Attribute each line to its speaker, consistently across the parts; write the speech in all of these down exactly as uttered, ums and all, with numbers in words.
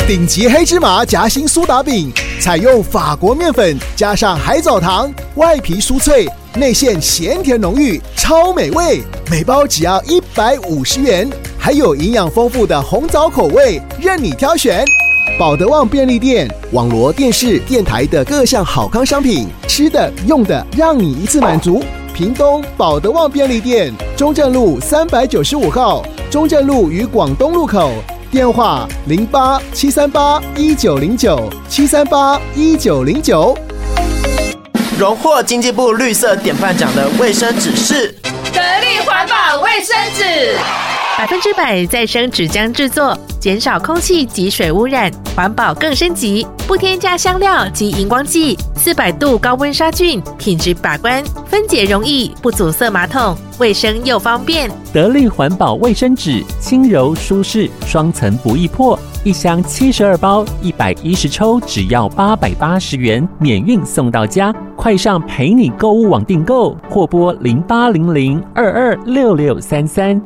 Speaker 1: 顶级黑芝麻夹心苏打饼，采用法国面粉加上海藻糖，外皮酥脆，内馅咸甜浓郁，超美味。每包只要一百五十元，还有营养丰富的红枣口味，任你挑选。保德旺便利店、网罗电视、电台的各项好康商品，吃的、用的，让你一次满足。屏东保德旺便利店，中正路三百九十五号，中正路与广东路口。电话零八七三八一九零九七三八一九零九。
Speaker 2: 荣获经济部绿色典范奖的卫生纸是
Speaker 3: 得力环保卫生纸，
Speaker 4: 百分之百再生纸浆制作，减少空气及水污染，环保更升级，不添加香料及荧光剂，四百度高温杀菌，品质把关，分解容易，不阻塞马桶，卫生又方便。
Speaker 5: 得力环保卫生纸，轻柔舒适，双层不易破，一箱七十二包，一百一十抽，只要八百八十元，免运送到家。快上陪你购物网订购，或拨零八零零二二六六三三。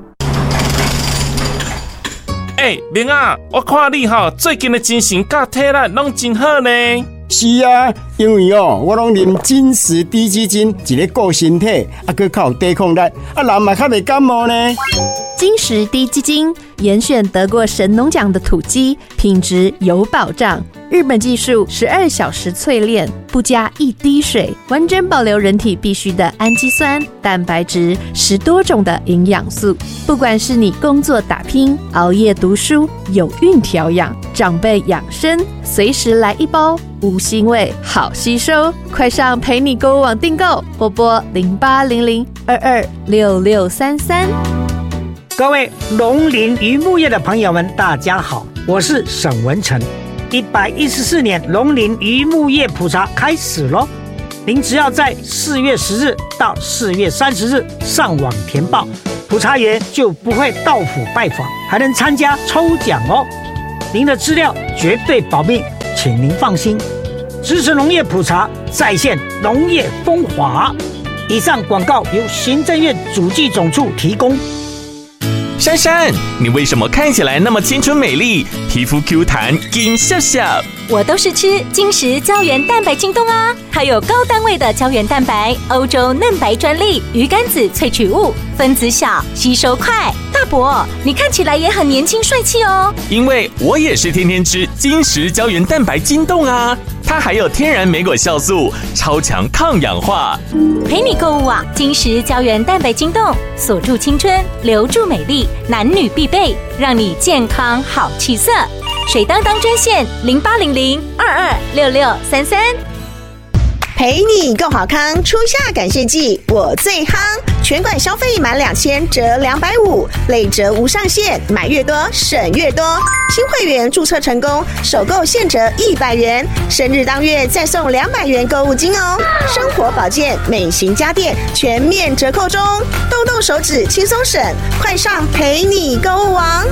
Speaker 6: 哎、欸，明啊，我看你吼最近的精神甲体力拢真好呢。
Speaker 7: 是啊，因为哦，我拢啉金石低基金，一个顾身体，啊，佮较有抵抗力，啊，人嘛较袂感冒呢。
Speaker 8: 金石低基金严选得过神农奖的土鸡，品质有保障。日本技术十二小时淬炼，不加一滴水，完整保留人体必需的氨基酸、蛋白质，十多种的营养素。不管是你工作打拼、熬夜读书、有孕调养、长辈养生，随时来一包，无腥味，好吸收。快上陪你购物网订购，或拨零八零零二二六六三三。
Speaker 9: 各位农林渔牧业的朋友们，大家好，我是沈文成。一百一十四年农林渔牧业普查开始咯，您只要在四月十日到四月三十日上网填报，普查员就不会到府拜访，还能参加抽奖哦。您的资料绝对保密，请您放心。支持农业普查，再现农业风华。以上广告由行政院主计总处提供。
Speaker 6: 珊珊，你为什么看起来那么青春美丽，皮肤 Q 弹，金笑笑？
Speaker 10: 我都是吃金石胶原蛋白晶冻啊，它有高单位的胶原蛋白，欧洲嫩白专利，鱼肝子萃取物，分子小，吸收快。大伯，你看起来也很年轻帅气哦。
Speaker 6: 因为我也是天天吃金石胶原蛋白晶冻啊，它还有天然莓果酵素，超强抗氧化。
Speaker 10: 陪你购物啊，金石胶原蛋白晶冻，锁住青春，留住美丽，男女必备，让你健康好气色。水当当专线零八零零二二六六三三。
Speaker 11: 陪你够好康，初夏感谢季我最夯，全馆消费满两千折两百五，累折无上限，买越多省越多。新会员注册成功，首购现折一百元，生日当月再送两百元购物金哦。生活保健、美型家电全面折扣中，动动手指轻松省，快上陪你购物王。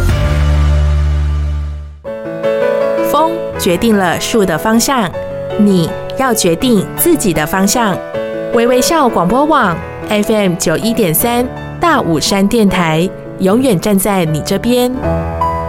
Speaker 4: 风决定了树的方向，你要决定自己的方向。微微笑广播网 F M 九一点三大武山电台，永远站在你这边。